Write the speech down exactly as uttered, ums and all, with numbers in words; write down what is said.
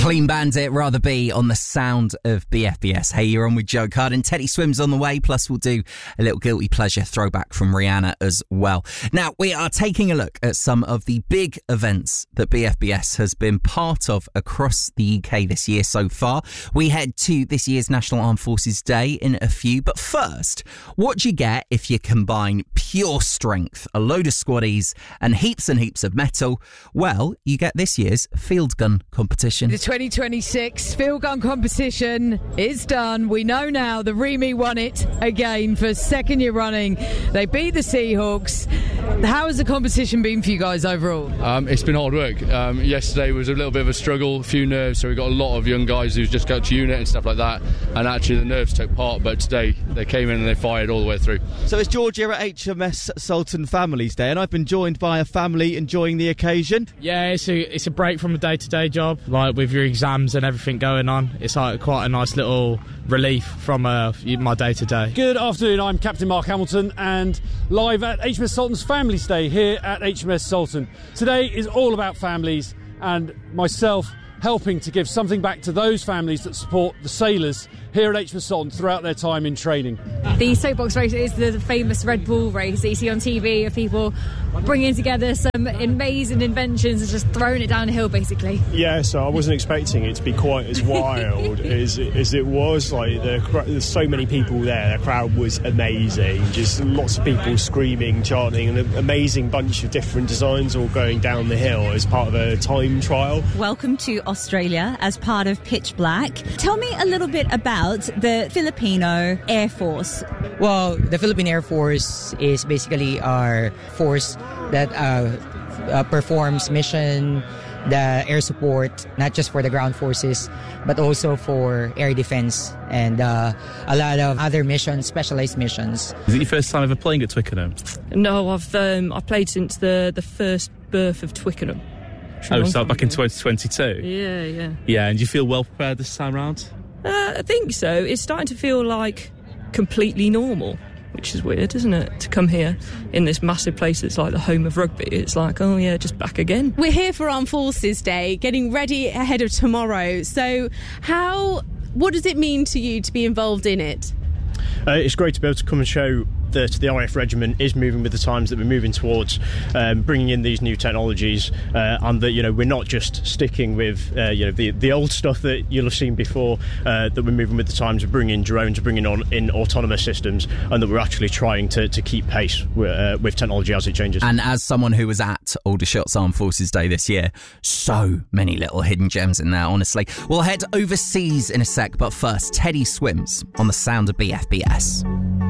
Clean Bandit, Rather Be on the sound of B F B S. Hey, you're on with Joe Carden. Teddy Swims on the way, plus we'll do a little Guilty Pleasure throwback from Rihanna as well. Now, we are taking a look at some of the big events that B F B S has been part of across the U K this year so far. We head to this year's National Armed Forces Day in a few, but first, what do you get if you combine pure strength, a load of squaddies, and heaps and heaps of metal? Well, you get this year's field gun competition. The twenty twenty-six field gun competition is done. We know now the Remy won it again for second year running. They beat the Seahawks. How has the competition been for you guys overall? Um, it's been hard work. Um, yesterday was a little bit of a struggle, a few nerves, so we got a lot of young guys who's just got to unit and stuff like that, and actually the nerves took part, but today they came in and they fired all the way through. So it's Georgia at H M S Sultan Families Day, and I've been joined by a family enjoying the occasion. Yeah, it's a, it's a break from a day-to-day job, like with your exams and everything going on. It's like quite a nice little relief from uh, my day-to-day. Good afternoon, I'm Captain Mark Hamilton and live at H M S Sultan's Families Day here at H M S Sultan. Today is all about families and myself helping to give something back to those families that support the sailors here at H M S Sultan throughout their time in training. The soapbox race is the famous Red Bull race that you see on T V of people bringing together some amazing inventions and just throwing it down a hill, basically. Yeah, so I wasn't expecting it to be quite as wild as, as it was. Like the, there's so many people there. The crowd was amazing. Just lots of people screaming, chanting, and an amazing bunch of different designs all going down the hill as part of a time trial. Welcome to Australia as part of Pitch Black. Tell me a little bit about the Filipino Air Force. Well, the Philippine Air Force is basically our force that uh, uh, performs mission, the air support, not just for the ground forces, but also for air defense and uh, a lot of other missions, specialized missions. Is it your first time ever playing at Twickenham? No, I've um, I've played since the, the first birth of Twickenham. Oh, so back in twenty twenty-two? Yeah, yeah. Yeah, and do you feel well prepared this time round? Uh, I think so. It's starting to feel like completely normal, which is weird, isn't it? To come here in this massive place that's like the home of rugby. It's like, oh yeah, just back again. We're here for Armed Forces Day, getting ready ahead of tomorrow. So how, what does it mean to you to be involved in it? Uh, it's great to be able to come and show that the R A F regiment is moving with the times, that we're moving towards um, bringing in these new technologies, uh, and that, you know, we're not just sticking with uh, you know the the old stuff that you'll have seen before, uh, that we're moving with the times, we're bringing in drones, we're bringing on in autonomous systems, and that we're actually trying to, to keep pace with, uh, with technology as it changes. And as someone who was at Aldershot's Armed Forces Day this year, so many little hidden gems in there, honestly. We'll head overseas in a sec, but first, Teddy Swims on the sound of B F B S.